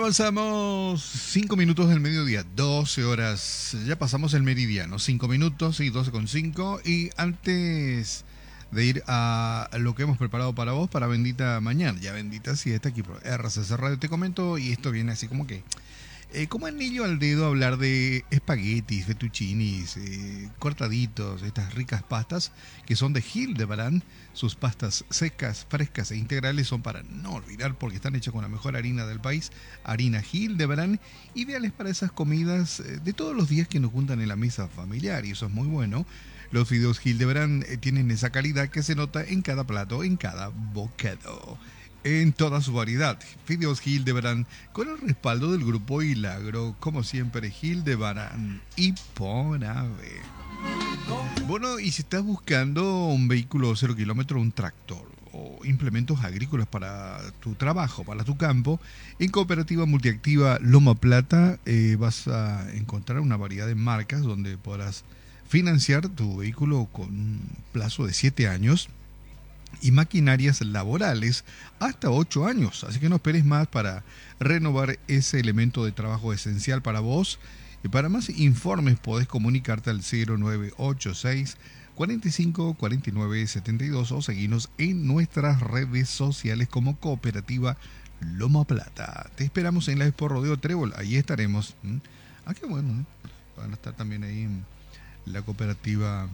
Avanzamos 5 minutos del mediodía, 12 horas. Ya pasamos el meridiano, 5 minutos y 12,5. Y antes de ir a lo que hemos preparado para vos, para Bendita Mañana, ya Bendita Siesta, aquí por RCC Radio, te comento, y esto viene así como que como anillo al dedo hablar de espaguetis, fettuccinis, cortaditos, estas ricas pastas que son de Hildebrand. Sus pastas secas, frescas e integrales son para no olvidar porque están hechas con la mejor harina del país, harina Hildebrand, ideales para esas comidas de todos los días que nos juntan en la mesa familiar, y eso es muy bueno. Los fideos Hildebrand tienen esa calidad que se nota en cada plato, en cada bocado, en toda su variedad. Fideos Hildebrand con el respaldo del grupo Hilagro, como siempre, Hildebrand y por ave. Bueno, y si estás buscando un vehículo 0 kilómetro, un tractor o implementos agrícolas para tu trabajo, para tu campo, en Cooperativa Multiactiva Loma Plata vas a encontrar una variedad de marcas donde podrás financiar tu vehículo con un plazo de 7 años y maquinarias laborales hasta 8 años. Así que no esperes más para renovar ese elemento de trabajo esencial para vos. Y para más informes podés comunicarte al 0986 45 49 72 o seguirnos en nuestras redes sociales como Cooperativa Loma Plata. Te esperamos en la Expo Rodeo Trébol, ahí estaremos. Ah, qué bueno, ¿eh? Van a estar también ahí en la cooperativa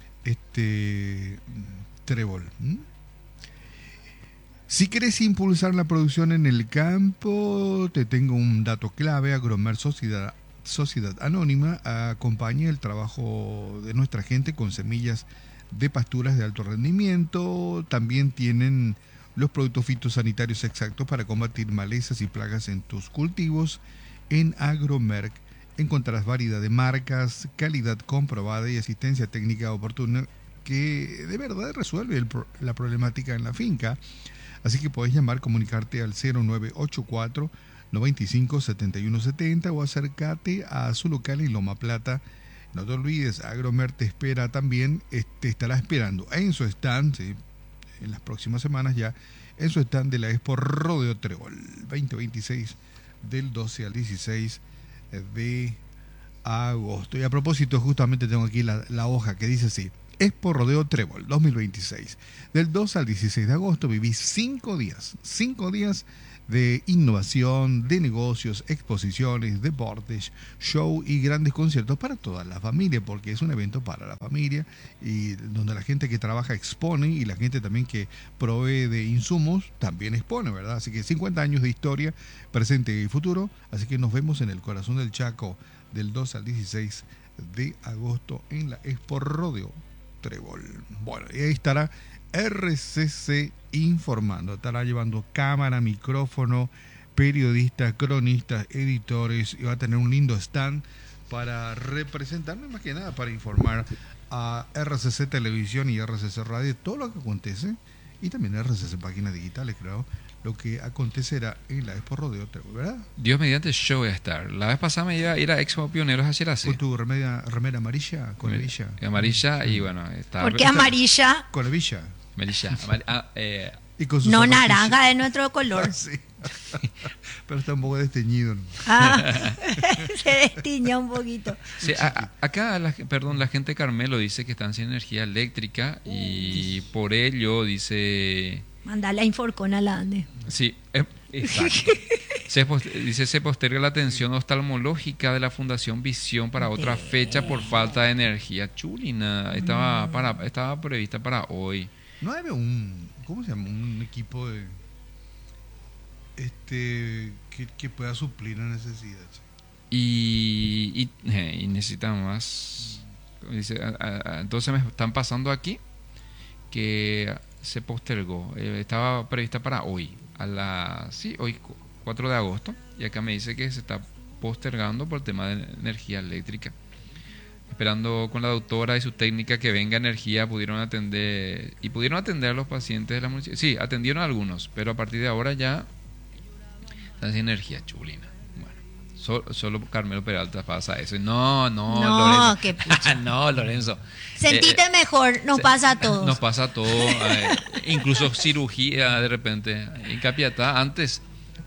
Trébol. Si querés impulsar la producción en el campo, te tengo un dato clave. Agromer Sociedad Anónima acompaña el trabajo de nuestra gente con semillas de pasturas de alto rendimiento. También tienen los productos fitosanitarios exactos para combatir malezas y plagas en tus cultivos. En Agromerc encontrarás variedad de marcas, calidad comprobada y asistencia técnica oportuna que de verdad resuelve la problemática en la finca. Así que podés llamar, comunicarte al 0984 95 71 70 o acércate a su local en Loma Plata. No te olvides, Agromer te espera también, te estará esperando en su stand, ¿sí? En las próximas semanas ya, en su stand de la Expo Rodeo Trébol 2026 del 12 al 16 de agosto. Y a propósito, justamente tengo aquí la hoja que dice así: Expo Rodeo Trébol 2026. Del 2 al 16 de agosto viví 5 días de innovación, de negocios, exposiciones, deportes, show y grandes conciertos para toda la familia, porque es un evento para la familia y donde la gente que trabaja expone y la gente también que provee de insumos también expone, ¿verdad? Así que 50 años de historia, presente y futuro. Así que nos vemos en el corazón del Chaco del 2 al 16 de agosto en la Expo Rodeo Trébol. Bueno, y ahí estará RCC informando, estará llevando cámara, micrófono, periodistas, cronistas, editores, y va a tener un lindo stand para representarme, más que nada para informar a RCC Televisión y RCC Radio todo lo que acontece, y también RCC Páginas Digitales, creo, lo que acontecerá en la Expo Rodeo Trébol, ¿verdad? Dios mediante, yo voy a estar. La vez pasada me iba a ir a Expo Pioneros ayer así. ¿Con tu remera amarilla? Con hebilla. Amarilla, y bueno, estaba. ¿Por qué amarilla? Con hebilla. Amarilla. Y con sus no zapatillas. naranja de nuestro color. Sí. Pero está un poco desteñido, ¿no? Se destiña un poquito. Sí, acá, la gente de Carmelo dice que están sin energía eléctrica y por ello dice... Mandale a Inforcon a la ANDE. Sí, exacto. Se posterga la atención oftalmológica de la Fundación Visión para otra fecha por falta de energía. Chulina, estaba prevista para hoy. No hay ¿cómo se llama? Un equipo de que pueda suplir la necesidad. Y necesitan más. Dice, entonces me están pasando aquí que se postergó. Estaba prevista para hoy, hoy 4 de agosto, y acá me dice que se está postergando por el tema de energía eléctrica. Esperando con la doctora y su técnica que venga energía, pudieron atender a los pacientes de la municipalidad. Sí, atendieron a algunos, pero a partir de ahora ya están sin energía. Chulina. Bueno, solo Carmelo Peralta pasa eso. No, Lorenzo. Qué pucha. No, Lorenzo. Sentite mejor, nos pasa a todos. Nos pasa a todos. Incluso cirugía de repente. En Capiatá, antes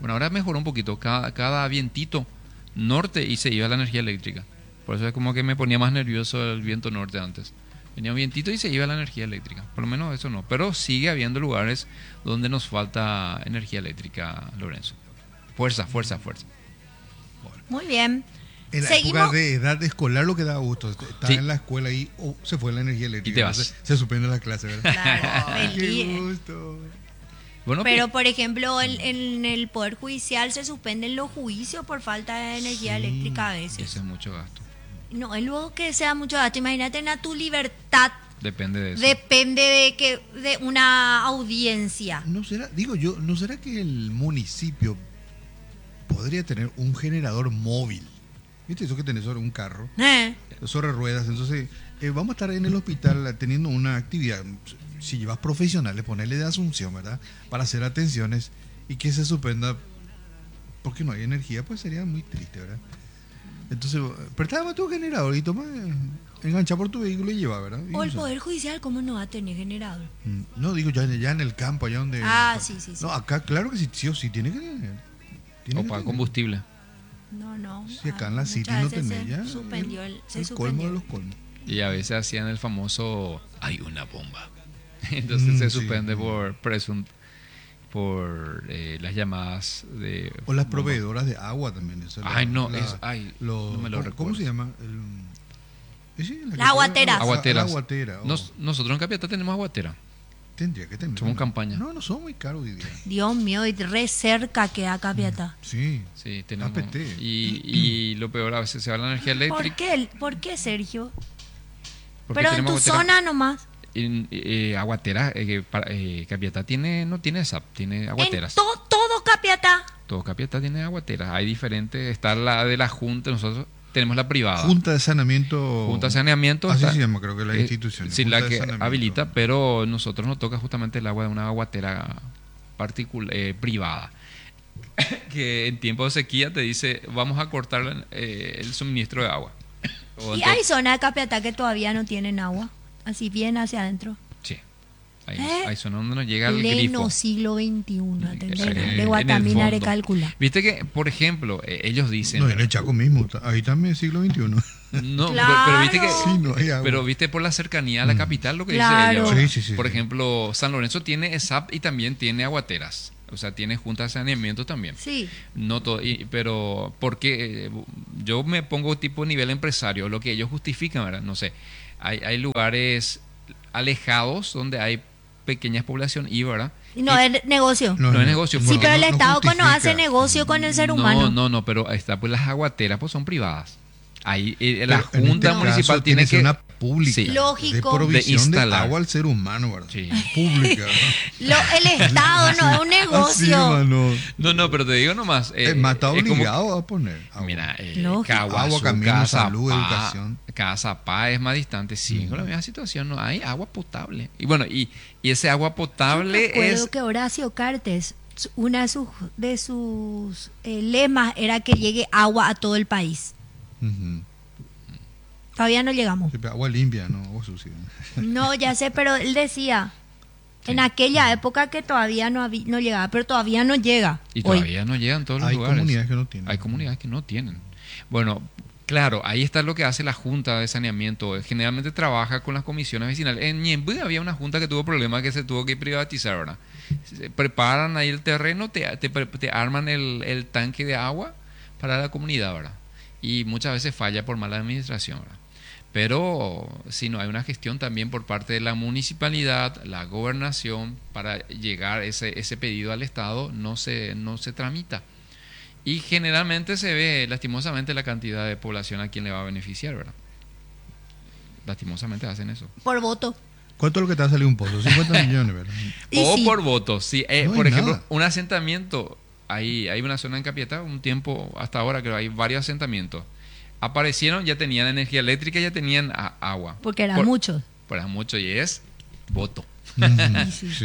Bueno, ahora mejoró un poquito. Cada vientito norte y se iba la energía eléctrica. Por eso es como que me ponía más nervioso el viento norte antes. Venía un vientito y se iba la energía eléctrica. Por lo menos eso no. Pero sigue habiendo lugares donde nos falta energía eléctrica, Lorenzo. Fuerza, fuerza, fuerza. Muy bien. En la Seguimos. época de edad escolar lo que da gusto. Estás Sí. en la escuela y se fue la energía eléctrica. Y te vas. Entonces, se suspende la clase, ¿verdad? Claro, Ay, feliz. qué gusto. Bueno, Pero, por ejemplo, en el Poder Judicial se suspenden los juicios por falta de energía Sí, eléctrica a ese veces. es mucho gasto. No, es luego que sea mucho gasto. Imagínate, en tu libertad Depende de eso. depende de una audiencia. ¿No será, digo yo, no será que el municipio podría tener un generador móvil? ¿Viste eso que tenés sobre un carro? Sobre ruedas. Entonces, vamos a estar en el hospital teniendo una actividad. Si llevas profesionales, ponerle de Asunción, ¿verdad? Para hacer atenciones y que se suspenda porque no hay energía, pues sería muy triste, ¿verdad? Entonces, prestaba tu generador y toma, engancha por tu vehículo y lleva, ¿verdad? Y O el usa. Poder Judicial, ¿cómo no va a tener generador? No, digo, ya en el campo, allá donde... Ah, sí, sí, sí. No, acá claro que sí, sí o sí, tiene que tener. Tiene O que para tener. combustible. No. Si acá en la muchas City no veces tenés ya. se suspendió se el colmo suspendió. de los colmos. Y a veces hacían el famoso hay una bomba. Entonces se Sí. suspende por las llamadas de O las bomba. proveedoras de agua también. Eso, Ay, no, no me lo ¿cómo recuerdo. se llama? Sí, Las que- aguateras. Aguateras. La aguatera. Nosotros en Capiatá tenemos aguatera. Tendría que tener. Somos campaña. No son muy caros hoy día. Dios mío, y re cerca queda Capiatá. Sí. Sí, tenemos. APT. Y lo peor, a veces se va la energía eléctrica. ¿Por qué, Sergio? porque Pero en tenemos tu aguatera. zona nomás. Aguatera, Capiatá no tiene SAP, tiene aguateras. En todo Capiatá. Todo Capiatá tiene aguateras. Hay diferentes, está la de la Junta, nosotros tenemos la privada. Junta de Saneamiento. Junta de Saneamiento. Así está- se llama, creo que la institución. Sí, Junta la de que Saneamiento. habilita, pero nosotros nos toca justamente el agua de una aguatera privada. Que en tiempo de sequía te dice, vamos a cortar el suministro de agua. O Y entonces- hay zonas de Capiatá que todavía no tienen agua. Así bien hacia adentro. Sí. Hay, ¿Eh? hay zonas donde no llega el Pleno grifo. siglo XXI, ¿entendés? En De el Guatamina fondo. de calcula. Viste que, por ejemplo, ellos dicen... No, en el Chaco mismo. Ahí también siglo XXI. No, Claro. pero viste que... Sí, no hay agua. Pero viste por la cercanía a la capital lo que Claro. dice ella. Sí, sí, sí, Por sí. ejemplo, San Lorenzo tiene SAP y también tiene aguateras. O sea, tiene junta de saneamiento también. Sí. No todo, pero porque yo me pongo tipo nivel empresario, lo que ellos justifican, ¿verdad? No sé. Hay lugares alejados donde hay pequeñas poblaciones y, ¿verdad? Y no es negocio. No es negocio, Sí, porque pero el no Estado cuando hace justifica. negocio con el ser humano. No, pero ahí está, pues las aguateras pues son privadas. Ahí la Pero en Junta este Municipal caso tiene que ser que... una pública. Sí. Lógico. De provisión de, instalar. agua al ser humano, ¿verdad? Sí. Pública. El Estado no es un Así, negocio. hermano. No, pero te digo nomás. Más está es como- obligado a poner agua. Mira, Lógico. Caguazú, Agua, camino, salud, educación. Casapá es más distante, sí, con la misma situación, no hay agua potable. Y bueno, y ese agua potable Recuerdo es... que Horacio Cartes, una de sus lemas era que llegue agua a todo el país. Ujú. Todavía no llegamos. Sí, pero agua limpia, no agua sucia. No, ya sé, pero él decía en Sí. aquella época que todavía no llegaba, pero todavía no llega. Y hoy. todavía no llegan todos los Hay lugares. comunidades que no tienen. Hay comunidades que no tienen. Bueno, claro, ahí está lo que hace la Junta de Saneamiento. Generalmente trabaja con las comisiones vecinales. En Ñemby había una junta que tuvo problemas que se tuvo que privatizar, ¿verdad? Se preparan ahí el terreno, te arman el tanque de agua para la comunidad, ¿verdad? Y muchas veces falla por mala administración, ¿verdad? Pero si no hay una gestión también por parte de la municipalidad, la gobernación, para llegar ese pedido al Estado, no se tramita. Y generalmente se ve, lastimosamente, la cantidad de población a quien le va a beneficiar, ¿verdad? Lastimosamente hacen eso. Por voto. ¿Cuánto es lo que te ha salido un pozo? 50 millones, ¿verdad? Y O sí. por votos, sí. No hay Por ejemplo, nada. un asentamiento, hay una zona en Capiatá, un tiempo, hasta ahora creo, hay varios asentamientos. Aparecieron, ya tenían energía eléctrica, ya tenían agua. Porque eran Por- muchos. Por mucho, y es voto. Ujú, Sí. sí.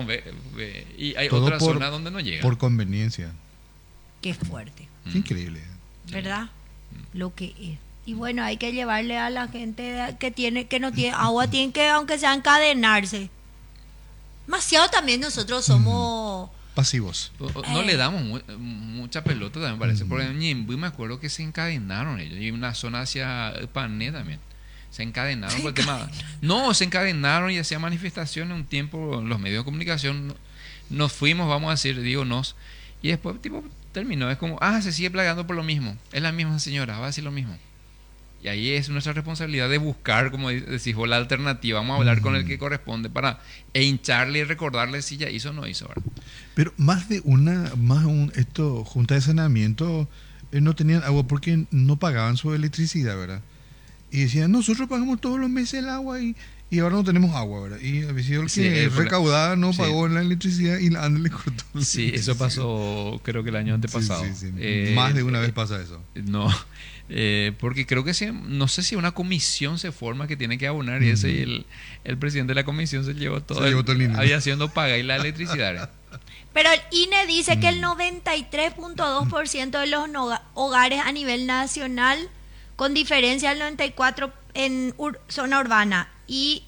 Y hay Todo otra por- zona donde no llega. Por conveniencia. Qué fuerte, Qué increíble. ¿verdad? Lo que es. Y bueno, hay que llevarle a la gente que no tiene agua, tienen que, aunque sea, encadenarse. Demasiado también nosotros somos pasivos. No le damos mucha pelota también, me parece. Porque en Ñemby me acuerdo que se encadenaron ellos. Y una zona hacia Pané también. Se encadenaron por el tema. No, se encadenaron y hacían manifestaciones un tiempo. Los medios de comunicación nos fuimos, vamos a decir, digo nos. Y después, tipo, terminó. Es como, se sigue plagando por lo mismo. Es la misma señora, va a decir lo mismo. Y ahí es nuestra responsabilidad de buscar, como decís vos, la alternativa. Vamos a hablar con el que corresponde para hincharle y recordarle si ya hizo o no hizo, ¿verdad? Pero esto, junta de saneamiento, no tenían agua porque no pagaban su electricidad, ¿verdad? Y decían, nosotros pagamos todos los meses el agua y ahora no tenemos agua, ¿verdad? Y había sido el que recaudada no pagó la electricidad y la ANDE le cortó. Sí, eso pasó creo que el año antepasado. Sí. Más de una vez pasa eso. No, porque creo que no sé si una comisión se forma que tiene que abonar y ese y el presidente de la comisión se llevó todo el dinero. Había haciendo pagar y la electricidad. Pero el INE dice que el 93.2% de los hogares a nivel nacional, con diferencia del 94% en zona urbana y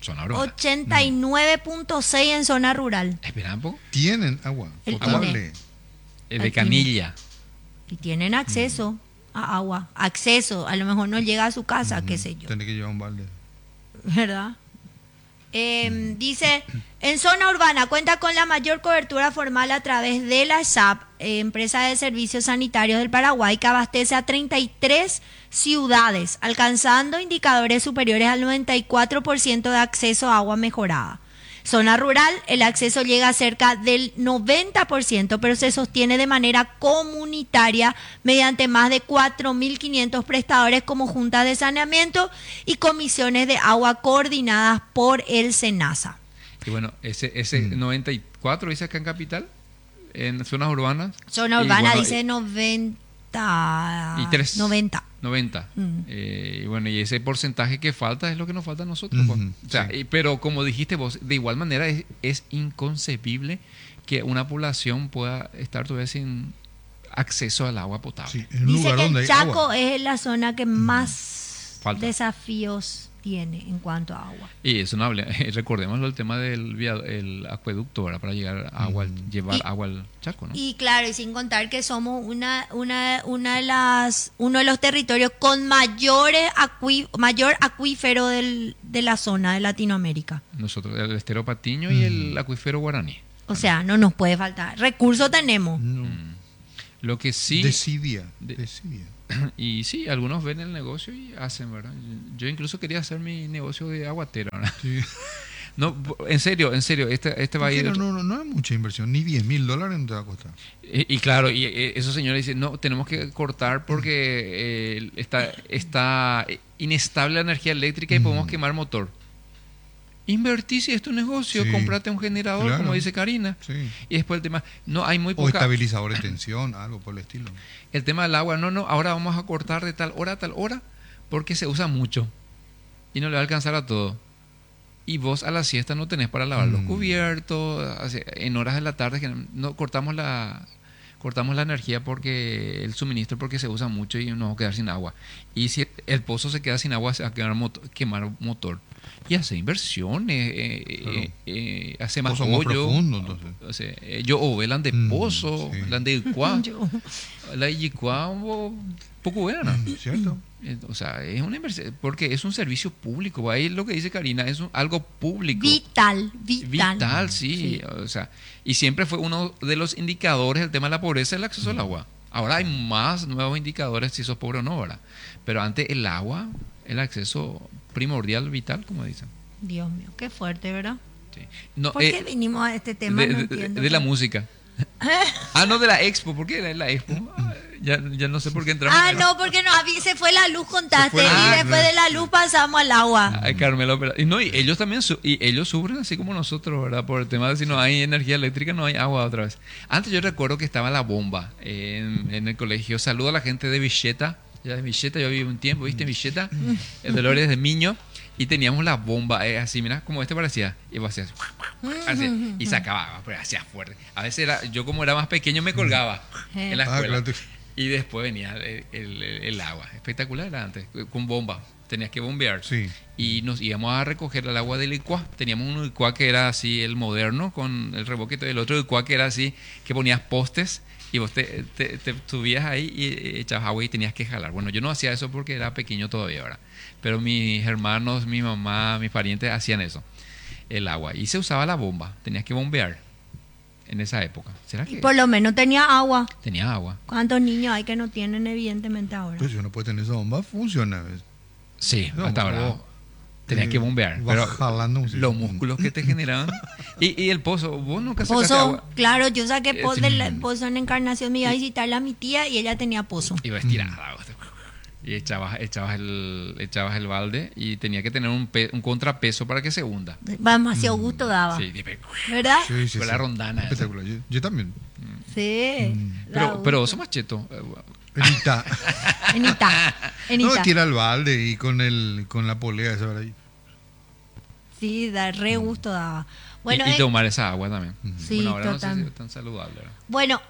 89.6% en zona rural. Espera un poco. Tienen agua potable. De canilla. Y tienen acceso a agua. Acceso, a lo mejor no llega a su casa, qué sé yo. Tiene que llevar un balde. ¿Verdad? Dice, en zona urbana cuenta con la mayor cobertura formal a través de la SAP, Empresa de Servicios Sanitarios del Paraguay, que abastece a 33 ciudades, alcanzando indicadores superiores al 94% de acceso a agua mejorada. Zona rural, el acceso llega a cerca del 90%, pero se sostiene de manera comunitaria mediante más de 4.500 prestadores como juntas de saneamiento y comisiones de agua coordinadas por el SENASA. Y bueno, ese 94 dice acá en Capital, en zonas urbanas. Zona urbana dice 90. Y bueno, y ese porcentaje que falta es lo que nos falta a nosotros. O sea, pero como dijiste vos, de igual manera es inconcebible que una población pueda estar todavía sin acceso al agua potable. Sí, dice que el Chaco es la zona que más desafíos tiene en cuanto a agua. Y eso no habla, recordemos el tema del acueducto, ¿verdad? Para llegar a agua, llevar agua al Chaco, ¿no? Y claro, y sin contar que somos uno de los territorios con mayor acuífero de la zona de Latinoamérica. Nosotros, el Estero Patiño y el acuífero Guaraní. O sea, no nos puede faltar. Recursos tenemos. Lo que sí... Decidia. Y sí, algunos ven el negocio y hacen, ¿verdad? Yo incluso quería hacer mi negocio de aguatero, ¿verdad? Sí. No, en serio, este va a ir... No es mucha inversión, ni $10,000 no te va a costar. Y claro, y esos señores dicen, no, tenemos que cortar porque está inestable la energía eléctrica y podemos quemar motor. Invertí si es tu negocio, cómprate un generador, claro, como dice Karina. Sí. Y después el tema, no hay muy poca... O estabilizador de tensión, algo por el estilo. El tema del agua, ahora vamos a cortar de tal hora a tal hora porque se usa mucho y no le va a alcanzar a todo. Y vos a la siesta no tenés para lavar los cubiertos, en horas de la tarde que no cortamos la energía porque el suministro porque se usa mucho y nos vamos a quedar sin agua. Y si el pozo se queda sin agua, se va a quemar motor. Y hace inversiones, hace más hoyo. Yo velan de pozo, la de Icua, la Icua, poco buena. ¿Cierto? O sea, es una inversión, porque es un servicio público. Ahí lo que dice Karina es algo público. Vital, sí. O sea, y siempre fue uno de los indicadores del tema de la pobreza, el acceso al agua. Ahora hay más nuevos indicadores si sos pobre o no, ¿verdad? Pero antes el agua, el acceso primordial, vital, como dicen. Dios mío, qué fuerte, ¿verdad? Sí. No, ¿por qué vinimos a este tema? No entiendo. De la música. No, de la expo. ¿Por qué de la expo? Ya no sé por qué entramos. No, porque se fue la luz, contaste. Y después de la luz pasamos al agua. Ay, Carmelo, pero, y ellos también ellos sufren así como nosotros, ¿verdad? Por el tema de si no hay energía eléctrica, no hay agua otra vez. Antes yo recuerdo que estaba la bomba en el colegio. Saludo a la gente de Villeta. Ya de Villeta, yo viví un tiempo, ¿viste? En Villeta, el Dolores de Miño. Y teníamos la bomba, así, mira, como parecía. Y hacía así, y sacaba, pero hacía fuerte. A veces yo como era más pequeño me colgaba en la escuela. Claro. Y después venía el agua. Espectacular era antes, con bomba. tenías que bombear. Sí. Y nos íbamos a recoger el agua del Icuá. Teníamos un Icuá que era así, el moderno, con el reboquete, y el otro Icuá que era así, que ponías postes y vos te subías ahí y echabas agua y tenías que jalar. Bueno, yo no hacía eso porque era pequeño todavía, ¿verdad? Pero mis hermanos, mi mamá, mis parientes hacían eso, el agua. Y se usaba la bomba, tenías que bombear en esa época. ¿Será Y que por lo menos tenía agua. tenía agua? ¿Cuántos niños hay que no tienen, evidentemente, ahora? Pues si uno puede tener esa bomba, funciona. Sí, No, hasta ahora. vos, Tenías que bombear. vas Pero jalando un los músculos que te generaban. Y el pozo, vos nunca sacaste Pozo, agua. claro, yo saqué Sí. del pozo en Encarnación, me iba a visitarla a mi tía y ella tenía pozo. Iba estirada. Y echabas el balde y tenía que tener un contrapeso para que se hunda. Demasiado gusto daba. Sí, ¿Verdad? Sí, Fue la rondana esa. Espectacular. Yo también. Sí. da Pero gusto. sos más cheto. Enita. Enita, No, Enita. tira el balde y con la polea esa, ¿verdad? Sí, da re gusto daba. Bueno, y tomar esa agua también. Sí, Bueno, ahora no sé si total. es tan saludable, ¿verdad? bueno,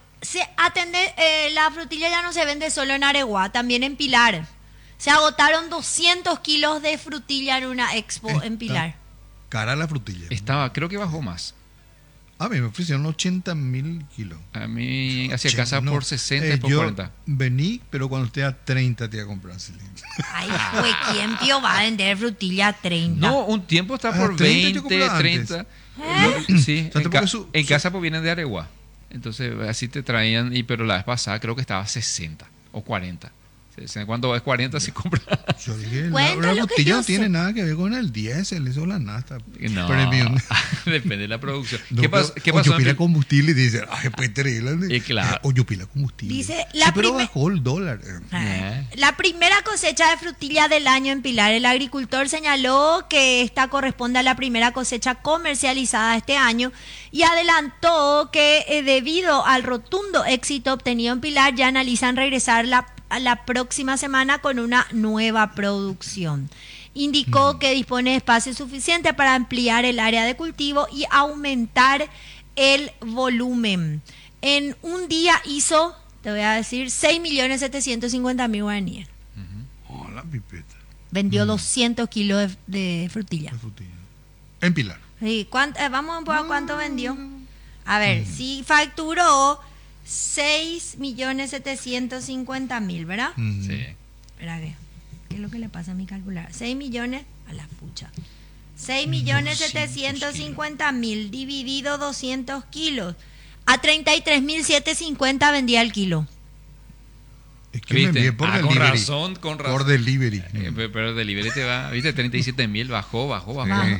la frutilla ya no se vende solo en Areguá, también en Pilar. Se agotaron 200 kilos de frutilla en una expo en Pilar. Cara a la frutilla. Creo que bajó más. A mí me ofrecieron 80.000 kilos. A mí hacia Che, casa no. por 60 y por yo 40. Vení, pero cuando esté a 30 te voy a comprar. Sí. Ay, güey, ¿quién pío va a vender frutilla a 30? No, un tiempo está Ah, por 30 yo 20, compraba 30. Sí, O sea, en, porque su- en casa pues vienen de Areguá. Entonces así te traían, pero la vez pasada creo que estaba 60 o 40. Cuando es 40 se compra. Yo dije, Cuenta la lo que frutilla yo no tiene sé. nada que ver con el diésel, eso es la nafta. No, Premium. depende de la producción. No, ¿Qué pasó? O yo pila en- combustible y dice, ay, pues terrible. Y claro. O yo pila combustible. Dice, Sí, la pero primer- bajó el dólar. La primera cosecha de frutilla del año en Pilar. El agricultor señaló que esta corresponde a la primera cosecha comercializada este año y adelantó que debido al rotundo éxito obtenido en Pilar ya analizan regresar a la próxima semana con una nueva producción. Indicó que dispone de espacio suficiente para ampliar el área de cultivo y aumentar el volumen. En un día hizo, te voy a decir, 6.750.000 guaraníes. Hola, pipeta. Vendió 200 kilos de frutilla. La frutilla. En Pilar. Sí, vamos a ver a cuánto vendió. A ver, si facturó 6.750.000, ¿verdad? Sí. Espera, ¿qué es lo que le pasa a mi calculadora? 6 millones a la pucha. 6.750.000 dividido 200 kilos. A 33.750 vendía el kilo. Es que me ¿Viste? envié por Con delivery. razón, con razón. Por delivery. Pero el delivery te va, viste, 37.000, bajó. Sí.